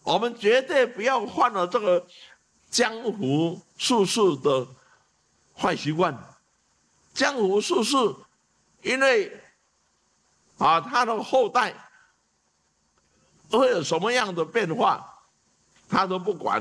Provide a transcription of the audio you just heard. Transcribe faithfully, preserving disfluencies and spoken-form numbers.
我们绝对不要犯了这个江湖术士的坏习惯。江湖术士，因为啊，他的后代会有什么样的变化，他都不管。